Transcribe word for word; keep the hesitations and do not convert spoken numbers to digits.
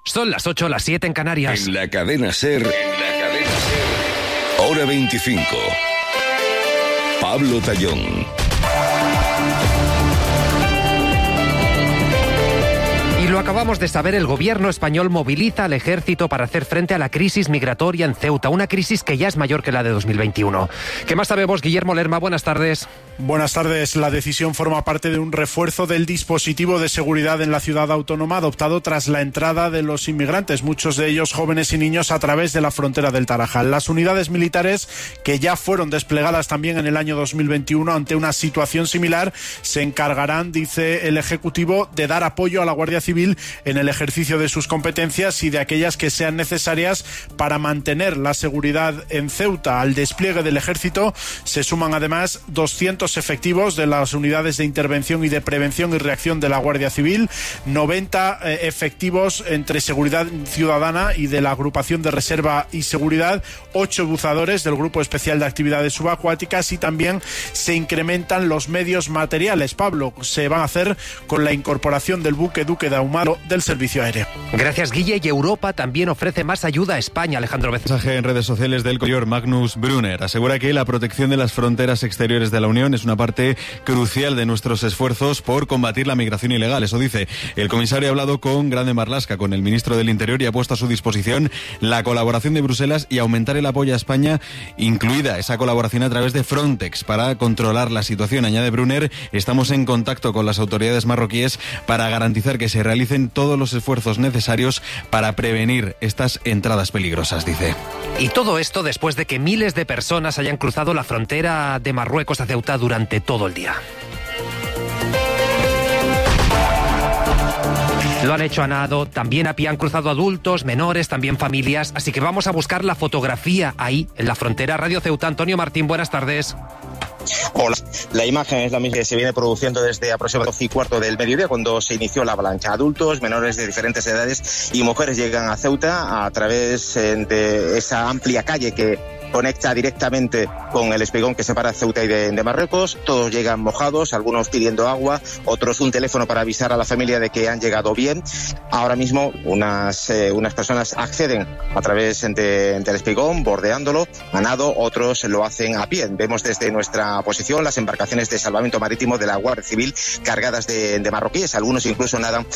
Son las ocho, las siete en Canarias. En la cadena SER, en la cadena SER, hora veinticinco. Pablo Tallón. Y lo acabamos de saber, el gobierno español moviliza al ejército para hacer frente a la crisis migratoria en Ceuta, una crisis que ya es mayor que la de dos mil veintiuno. ¿Qué más sabemos, Guillermo Lerma? Buenas tardes. Buenas tardes. La decisión forma parte de un refuerzo del dispositivo de seguridad en la ciudad autónoma adoptado tras la entrada de los inmigrantes, muchos de ellos jóvenes y niños, a través de la frontera del Tarajal. Las unidades militares, que ya fueron desplegadas también en el año dos mil veintiuno ante una situación similar, se encargarán, dice el Ejecutivo, de dar apoyo a la Guardia Civil en el ejercicio de sus competencias y de aquellas que sean necesarias para mantener la seguridad en Ceuta. Al despliegue del ejército se suman además doscientos efectivos de las unidades de intervención y de prevención y reacción de la Guardia Civil, noventa eh, efectivos entre seguridad ciudadana y de la agrupación de reserva y seguridad, ocho buzadores del Grupo Especial de Actividades Subacuáticas, y también se incrementan los medios materiales. Pablo, se van a hacer con la incorporación del buque Duque de Ahumado del servicio aéreo. Gracias, Guille. Y Europa también ofrece más ayuda a España. Alejandro Becerra. Mensaje en redes sociales del mayor Magnus Brunner. Asegura que la protección de las fronteras exteriores de la Unión es una parte crucial de nuestros esfuerzos por combatir la migración ilegal. Eso dice. El comisario ha hablado con Grande Marlaska, con el ministro del Interior, y ha puesto a su disposición la colaboración de Bruselas y aumentar el apoyo a España, incluida esa colaboración a través de Frontex, para controlar la situación. Añade Brunner, estamos en contacto con las autoridades marroquíes para garantizar que se realicen todos los esfuerzos necesarios para prevenir estas entradas peligrosas, dice. Y todo esto después de que miles de personas hayan cruzado la frontera de Marruecos a Ceuta durante todo el día. Lo han hecho a nado, también a pie, han cruzado adultos, menores, también familias. Así que vamos a buscar la fotografía ahí, en la frontera. Radio Ceuta, Antonio Martín, buenas tardes. Hola. La imagen es la misma que se viene produciendo desde aproximadamente doce y cuarto del mediodía, cuando se inició la avalancha. Adultos, menores de diferentes edades y mujeres llegan a Ceuta a través de esa amplia calle que conecta directamente con el espigón que separa Ceuta y de, de Marruecos. Todos llegan mojados, algunos pidiendo agua, otros un teléfono para avisar a la familia de que han llegado bien. Ahora mismo unas, eh, unas personas acceden a través de, del espigón, bordeándolo a nado, otros lo hacen a pie. Vemos desde nuestra posición las embarcaciones de salvamento marítimo de la Guardia Civil cargadas de, de marroquíes, algunos incluso nadan